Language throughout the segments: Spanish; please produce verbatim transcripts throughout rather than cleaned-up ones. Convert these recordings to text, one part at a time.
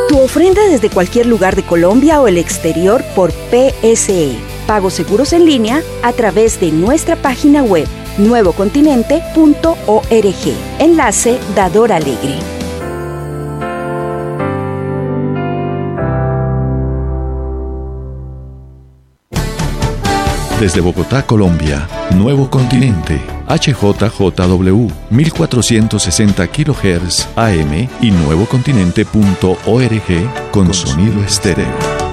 Tu ofrenda desde cualquier lugar de Colombia o el exterior por P S E. Pagos seguros en línea a través de nuestra página web nuevo continente punto org. Enlace Dador Alegre. Desde Bogotá, Colombia, Nuevo Continente, H J J W, mil cuatrocientos sesenta kilohertz A M y nuevo continente punto org con sonido estéreo.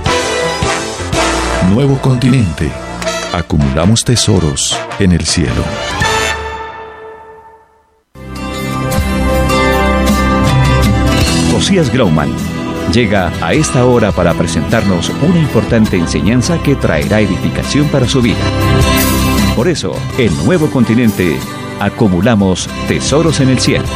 Nuevo Continente. Acumulamos tesoros en el cielo. Josías Grauman llega a esta hora para presentarnos una importante enseñanza que traerá edificación para su vida. Por eso, en Nuevo Continente, acumulamos tesoros en el cielo.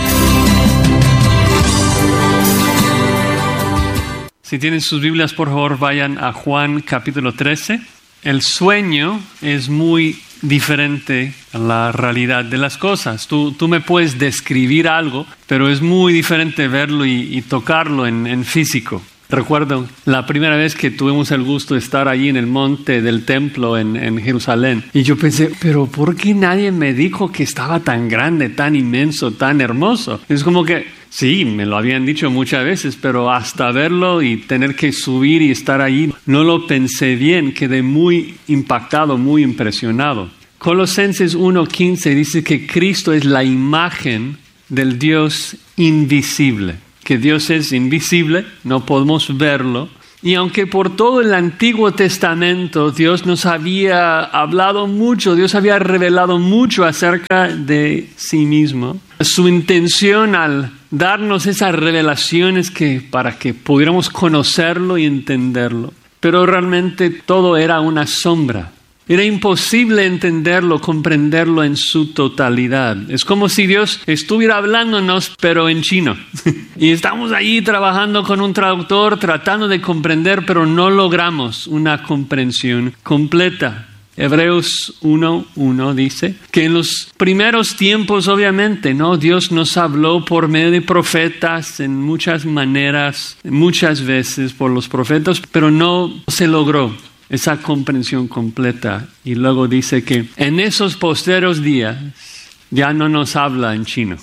Si tienen sus Biblias, por favor, vayan a Juan capítulo trece. El sueño es muy diferente a la realidad de las cosas. Tú, tú me puedes describir algo, pero es muy diferente verlo y, y tocarlo en, en físico. Recuerdo la primera vez que tuvimos el gusto de estar allí en el monte del templo en, en Jerusalén. Y yo pensé, pero ¿por qué nadie me dijo que estaba tan grande, tan inmenso, tan hermoso? Es como que, sí, me lo habían dicho muchas veces, pero hasta verlo y tener que subir y estar allí, no lo pensé bien, quedé muy impactado, muy impresionado. Colosenses uno quince dice que Cristo es la imagen del Dios invisible. Que Dios es invisible, no podemos verlo. Y aunque por todo el Antiguo Testamento Dios nos había hablado mucho, Dios había revelado mucho acerca de sí mismo, su intención al darnos esas revelaciones que para que pudiéramos conocerlo y entenderlo. Pero realmente todo era una sombra. Era imposible entenderlo, comprenderlo en su totalidad. Es como si Dios estuviera hablándonos, pero en chino. Y estamos ahí trabajando con un traductor, tratando de comprender, pero no logramos una comprensión completa. Hebreos uno uno dice que en los primeros tiempos, obviamente, ¿no? Dios nos habló por medio de profetas en muchas maneras, muchas veces por los profetas, pero no se logró esa comprensión completa. Y luego dice que en esos postreros días ya no nos habla en chino.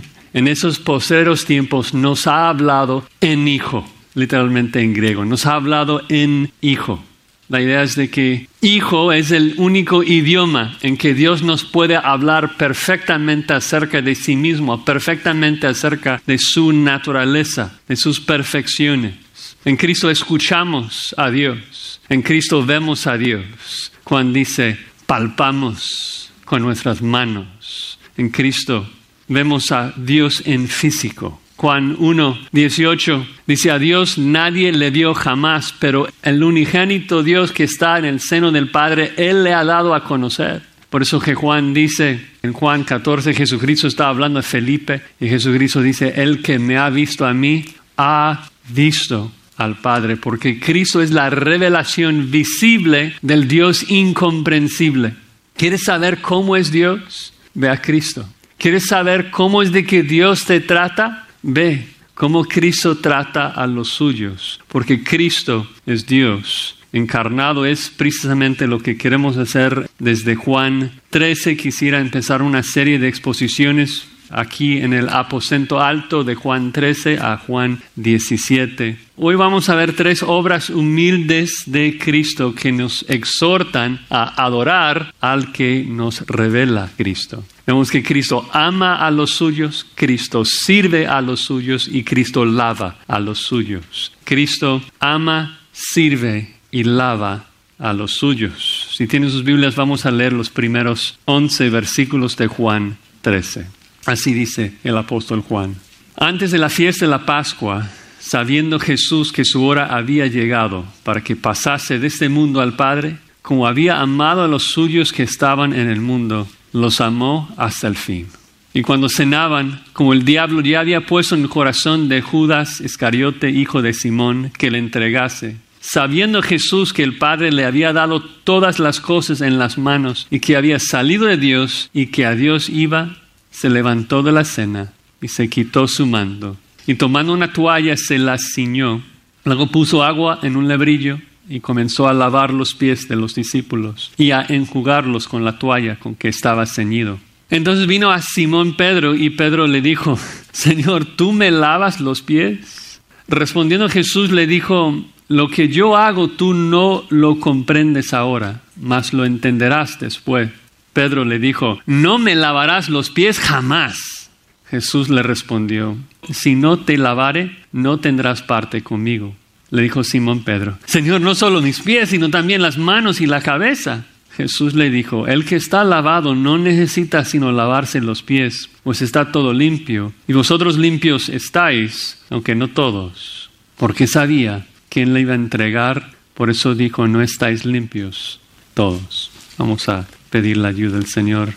En esos postreros tiempos nos ha hablado en hijo, literalmente en griego. Nos ha hablado en hijo. La idea es de que hijo es el único idioma en que Dios nos puede hablar perfectamente acerca de sí mismo, perfectamente acerca de su naturaleza, de sus perfecciones. En Cristo escuchamos a Dios. En Cristo vemos a Dios. Juan dice, palpamos con nuestras manos. En Cristo vemos a Dios en físico. Juan uno dieciocho dice, a Dios nadie le vio jamás, pero el unigénito Dios que está en el seno del Padre, Él le ha dado a conocer. Por eso que Juan dice, en Juan catorce, Jesucristo está hablando a Felipe, y Jesucristo dice, el que me ha visto a mí, ha visto al Padre, porque Cristo es la revelación visible del Dios incomprensible. ¿Quieres saber cómo es Dios? Ve a Cristo. ¿Quieres saber cómo es de que Dios te trata? Ve cómo Cristo trata a los suyos, porque Cristo es Dios encarnado. Es precisamente lo que queremos hacer desde Juan trece. Quisiera empezar una serie de exposiciones aquí en el aposento alto de Juan trece a Juan diecisiete. Hoy vamos a ver tres obras humildes de Cristo que nos exhortan a adorar al que nos revela Cristo. Vemos que Cristo ama a los suyos, Cristo sirve a los suyos y Cristo lava a los suyos. Cristo ama, sirve y lava a los suyos. Si tienen sus Biblias, vamos a leer los primeros once versículos de Juan trece. Así dice el apóstol Juan. Antes de la fiesta de la Pascua, sabiendo Jesús que su hora había llegado para que pasase de este mundo al Padre, como había amado a los suyos que estaban en el mundo, los amó hasta el fin. Y cuando cenaban, como el diablo ya había puesto en el corazón de Judas Iscariote, hijo de Simón, que le entregase, sabiendo Jesús que el Padre le había dado todas las cosas en las manos y que había salido de Dios y que a Dios iba, se levantó de la cena y se quitó su manto. Y tomando una toalla se la ciñó Luego puso agua en un lebrillo y comenzó a lavar los pies de los discípulos y a enjugarlos con la toalla con que estaba ceñido. Entonces vino a Simón Pedro y Pedro le dijo: Señor, ¿tú me lavas los pies? Respondiendo Jesús le dijo: lo que yo hago tú no lo comprendes ahora, mas lo entenderás después. Pedro le dijo: no me lavarás los pies jamás. Jesús le respondió: si no te lavare, no tendrás parte conmigo. Le dijo Simón Pedro: Señor, no solo mis pies, sino también las manos y la cabeza. Jesús le dijo: el que está lavado no necesita sino lavarse los pies, pues está todo limpio. Y vosotros limpios estáis, aunque no todos. Porque sabía quién le iba a entregar, por eso dijo: no estáis limpios todos. Vamos a pedir la ayuda del Señor.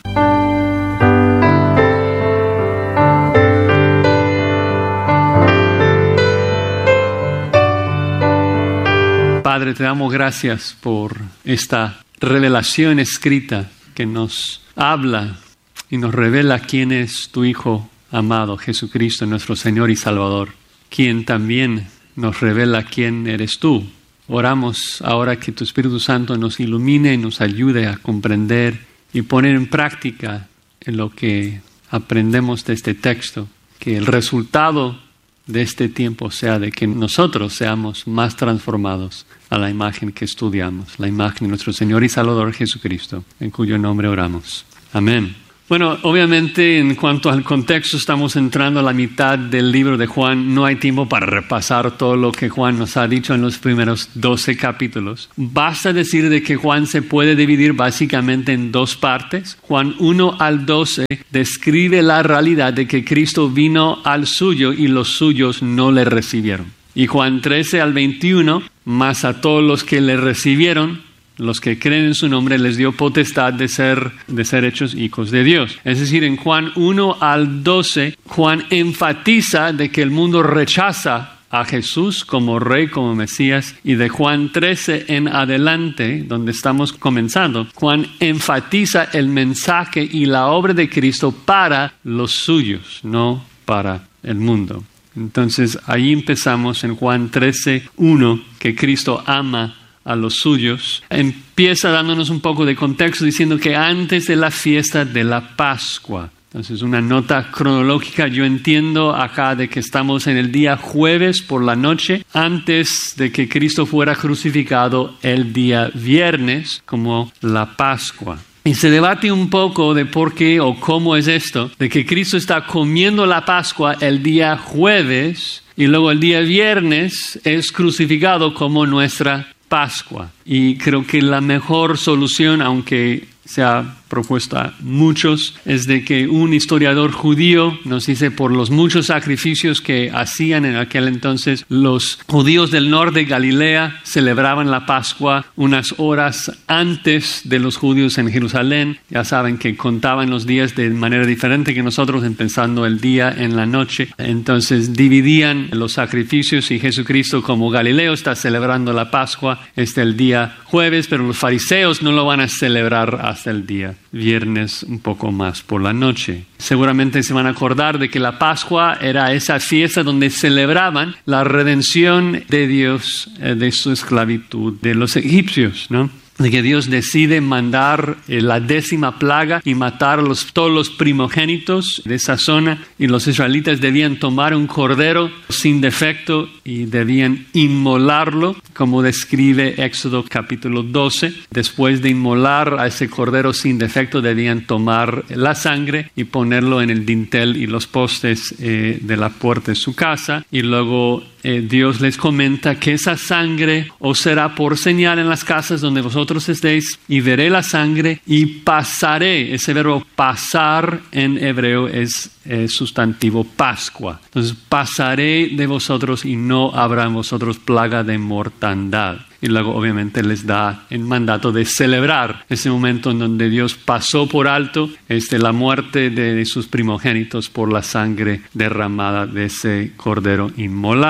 Padre, te damos gracias por esta revelación escrita que nos habla y nos revela quién es tu Hijo amado, Jesucristo, nuestro Señor y Salvador, quien también nos revela quién eres tú. Oramos ahora que tu Espíritu Santo nos ilumine y nos ayude a comprender y poner en práctica en lo que aprendemos de este texto, que el resultado de este tiempo sea de que nosotros seamos más transformados a la imagen que estudiamos, la imagen de nuestro Señor y Salvador Jesucristo, en cuyo nombre oramos. Amén. Bueno, obviamente en cuanto al contexto estamos entrando a la mitad del libro de Juan. No hay tiempo para repasar todo lo que Juan nos ha dicho en los primeros doce capítulos. Basta decir de que Juan se puede dividir básicamente en dos partes. Juan uno al doce describe la realidad de que Cristo vino al suyo y los suyos no le recibieron. Y Juan trece al veintiuno, más a todos los que le recibieron, los que creen en su nombre, les dio potestad de ser, de ser hechos hijos de Dios. Es decir, en Juan uno al doce, Juan enfatiza de que el mundo rechaza a Jesús como Rey, como Mesías. Y de Juan trece en adelante, donde estamos comenzando, Juan enfatiza el mensaje y la obra de Cristo para los suyos, no para el mundo. Entonces, ahí empezamos en Juan trece uno, que Cristo ama a los suyos. Empieza dándonos un poco de contexto diciendo que antes de la fiesta de la Pascua. Entonces, una nota cronológica. Yo entiendo acá de que estamos en el día jueves por la noche, antes de que Cristo fuera crucificado el día viernes como la Pascua. Y se debate un poco de por qué o cómo es esto, de que Cristo está comiendo la Pascua el día jueves y luego el día viernes es crucificado como nuestra Pascua. Y creo que la mejor solución, aunque se ha propuesto a muchos, es de que un historiador judío nos dice por los muchos sacrificios que hacían en aquel entonces, los judíos del norte de Galilea celebraban la Pascua unas horas antes de los judíos en Jerusalén. Ya saben que contaban los días de manera diferente que nosotros, empezando el día en la noche. Entonces dividían los sacrificios y Jesucristo, como Galileo, está celebrando la Pascua este el día jueves, pero los fariseos no lo van a celebrar hasta el día viernes un poco más por la noche. Seguramente se van a acordar de que la Pascua era esa fiesta donde celebraban la redención de Dios eh, de su esclavitud de los egipcios, ¿no? De que Dios decide mandar eh, la décima plaga y matar a los, todos los primogénitos de esa zona, y los israelitas debían tomar un cordero sin defecto y debían inmolarlo, como describe Éxodo capítulo doce. Después de inmolar a ese cordero sin defecto, debían tomar la sangre y ponerlo en el dintel y los postes eh, de la puerta de su casa, y luego Eh, Dios les comenta que esa sangre os será por señal en las casas donde vosotros estéis, y veré la sangre y pasaré. Ese verbo pasar en hebreo es eh, sustantivo Pascua. Entonces, pasaré de vosotros y no habrá en vosotros plaga de mortandad. Y luego obviamente les da el mandato de celebrar ese momento en donde Dios pasó por alto este, la muerte de, de sus primogénitos por la sangre derramada de ese cordero inmolado.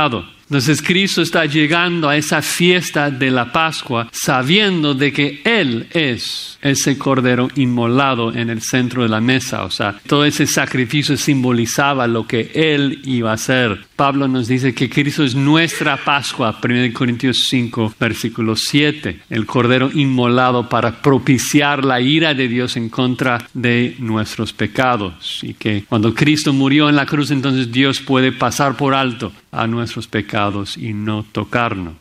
Entonces Cristo está llegando a esa fiesta de la Pascua sabiendo de que Él es ese cordero inmolado en el centro de la mesa. O sea, todo ese sacrificio simbolizaba lo que Él iba a hacer. Pablo nos dice que Cristo es nuestra Pascua, primera Corintios cinco, versículo siete. El cordero inmolado para propiciar la ira de Dios en contra de nuestros pecados. Y que cuando Cristo murió en la cruz, entonces Dios puede pasar por alto a nuestros pecados y no tocarnos.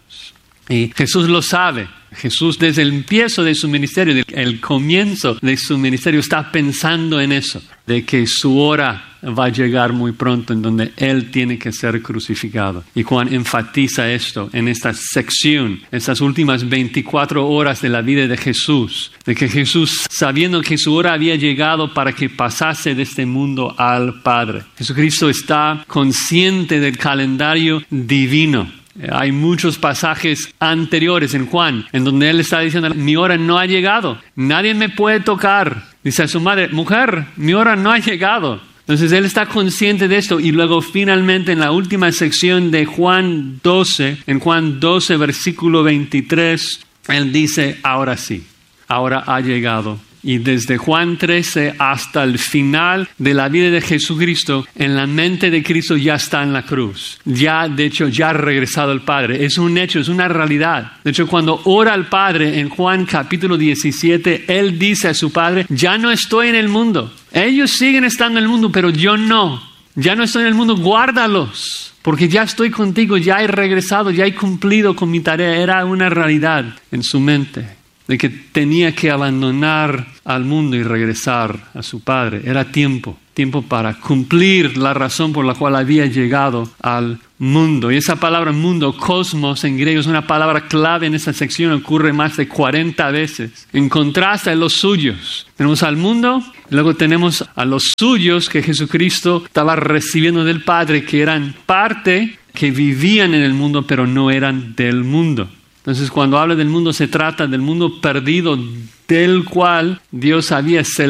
Y Jesús lo sabe. Jesús desde el empiezo de su ministerio, desde el comienzo de su ministerio, está pensando en eso, de que su hora va a llegar muy pronto en donde Él tiene que ser crucificado. Y Juan enfatiza esto en esta sección, estas últimas veinticuatro horas de la vida de Jesús, de que Jesús, sabiendo que su hora había llegado para que pasase de este mundo al Padre. Jesucristo está consciente del calendario divino. Hay muchos pasajes anteriores en Juan en donde Él está diciendo, mi hora no ha llegado, nadie me puede tocar. Dice a su madre, mujer, mi hora no ha llegado. Entonces Él está consciente de esto y luego finalmente en la última sección de Juan doce, en Juan doce versículo veintitrés, Él dice, ahora sí, ahora ha llegado. Y desde Juan trece hasta el final de la vida de Jesucristo, en la mente de Cristo ya está en la cruz. Ya, de hecho, ya ha regresado al Padre. Es un hecho, es una realidad. De hecho, cuando ora al Padre en Juan capítulo diecisiete, Él dice a su Padre, ya no estoy en el mundo. Ellos siguen estando en el mundo, pero yo no. Ya no estoy en el mundo, guárdalos. Porque ya estoy contigo, ya he regresado, ya he cumplido con mi tarea. Era una realidad en su mente, de que tenía que abandonar al mundo y regresar a su Padre. Era tiempo, tiempo para cumplir la razón por la cual había llegado al mundo. Y esa palabra mundo, cosmos en griego, es una palabra clave en esta sección, ocurre más de cuarenta veces. En contraste a los suyos. Tenemos al mundo, y luego tenemos a los suyos que Jesucristo estaba recibiendo del Padre, que eran parte, que vivían en el mundo, pero no eran del mundo. Entonces, cuando habla del mundo, se trata del mundo perdido del cual Dios había seleccionado